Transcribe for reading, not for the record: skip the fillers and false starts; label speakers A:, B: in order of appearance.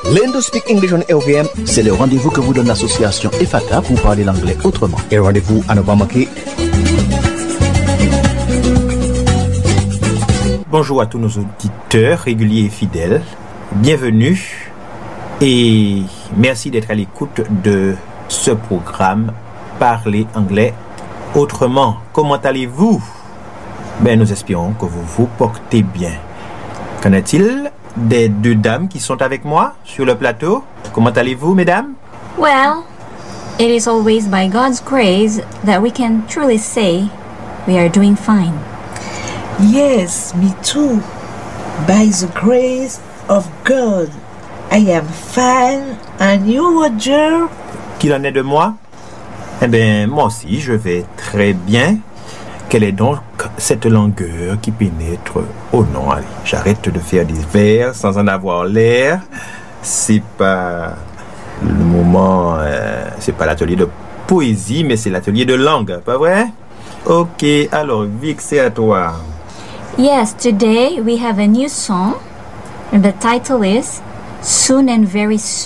A: Learn to Speak English on LVM, c'est le rendez-vous que vous donne l'association EFATA pour parler l'anglais autrement. Et rendez-vous à ne pas manquer.
B: Bonjour à tous nos auditeurs réguliers et fidèles. Bienvenue et merci d'être à l'écoute de ce programme Parler anglais autrement. Comment allez-vous? Nous espérons que vous vous portez bien. Qu'en est-il des deux dames qui sont avec moi sur le plateau? Comment allez-vous, mesdames?
C: Well, it is always by God's grace that we can truly say we are doing fine.
D: Yes, me too. By the grace of God, I am fine. And you, Roger?
B: Qu'il en est de moi? Moi aussi, je vais très bien. Quelle est donc cette langueur qui pénètre? Oh non, allez, j'arrête de faire des vers sans en avoir l'air. C'est pas le moment, c'est pas l'atelier de poésie, mais c'est l'atelier de langue, pas vrai? Ok, alors Vic, c'est à toi.
C: Yes, today we have a new song, and the title is Soon and Very Soon.